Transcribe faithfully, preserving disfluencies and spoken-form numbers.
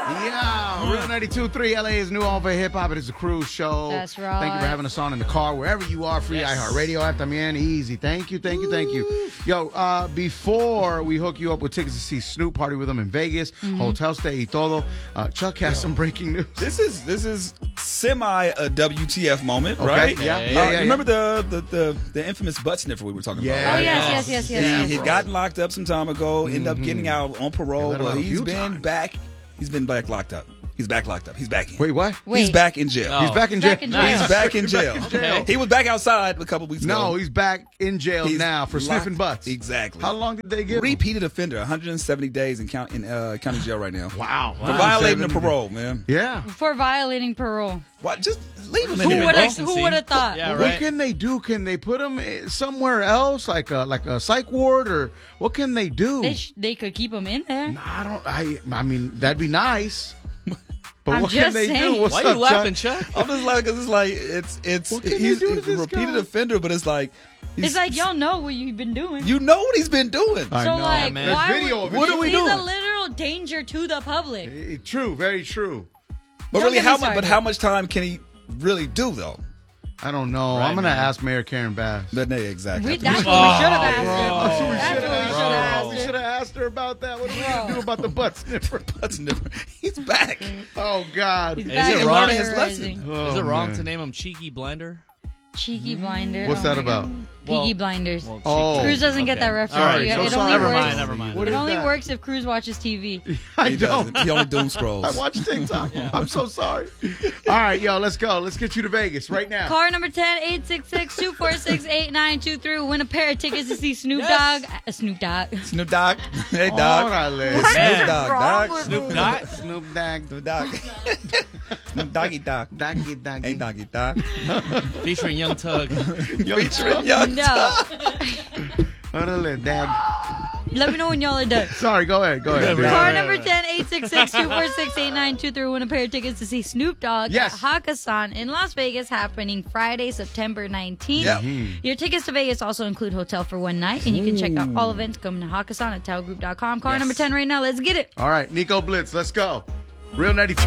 Yeah, Real ninety-two point three L A's new home for hip hop. It is a cruise show. That's right. Thank you for having us on in the car, wherever you are. Free Yes. iHeartRadio app también. Easy. Thank you, thank you, thank you. Yo, uh, before we hook you up with tickets to see Snoop party with them in Vegas, hotel stay y todo, uh, Chuck has some breaking news. This is this is semi a W T F moment, Okay, right? yeah, Uh, yeah, yeah, yeah. Remember the, the the the infamous butt sniffer we were talking Yeah. about? Oh, right? yes, yes, yes, yes. He yes. had gotten locked up some time ago, ended up getting out on parole, let him out but a he's few been times. back. He's been back locked up. He's back locked up. He's back in. Wait, what? Wait. He's back in jail. No. He's back in jail. Back in jail. He's back in jail. Okay. He was back outside a couple weeks ago. No, he's back in jail He's now for locked- sniffing butts. Exactly. How long did they give him? Repeated offender, one hundred seventy days in count in uh, county jail right now. Wow. For violating the seventy parole, man. Yeah. For violating parole. What? Just leave him in Who there, would bro. have? Who would have thought? Yeah, What right. can they do? Can they put him somewhere else, like a like a psych ward, or what can they do? They sh- they could keep him in there. I don't. I. I mean, that'd be nice. But I'm what can just they saying. do? What's Why up, are you laughing, Chuck? Chuck? I'm just like, cause it's like it's it's What can they he's, do to he's a this repeated guy? offender, but it's like he's, It's like y'all know what you've been doing. you know what he's been doing. I so know. like, man. There's why video would, of it. What are we he's doing? a literal danger to the public. Eh, True, very true. But Don't really, get me how much? But started. how much time can he really do though? I don't know. Right, I'm gonna man. ask Mayor Karen Bass. But nee, exactly. We, that's what Oh, we should have asked bro. him. That's what we That's should what we have should asked. have We asked should him. have asked her about that. What are we Bro. gonna do about the butt sniffer? That's different. He's back. Oh God. He's Is back it and wrong? His terrorizing. lesson. Oh, Is it wrong man. to name him Cheeky Blinder? Cheeky Blinders. What's Oh that my about? God. Well- Peaky Blinders. Well, Oh. Cheeky- Cruz doesn't get okay. that reference. All right, It so only sorry. Never works- mind, never mind. What It is only that? works if Cruz watches T V. I He don't. doesn't. He only doom scrolls. I watch TikTok. I'm so sorry. All right, yo, let's go. Let's get you to Vegas right now. Car number ten, eight six six, two four six, eight nine two three. Win a pair of tickets to see Snoop Yes. Dogg. Uh, Snoop Dogg. Snoop Dogg. Hey, dog. Órale. It's Man. Snoop Dogg, wrong dog. with Snoop Dogg? Snoop Dogg. Snoop Dogg. Snoop Doggy Dog. Doggy, doggy. Hey, Doggy Dog. Featuring Young Tug. Featuring Young No. Órale, dag. Let me know when y'all are done. Sorry, go ahead. Go ahead. Yeah, dude. right. Car number ten, eight six six, two four six, eight nine two three. Win a pair of tickets to see Snoop Dogg Yes. at Hakkasan in Las Vegas, happening Friday, September nineteenth. Yeah. Your tickets to Vegas also include hotel for one night, and you can check out all events coming to Hakkasan at tao group dot com. Car Yes. number ten right now. Let's get it. All right, Nico Blitz, let's go. Real ninety-two.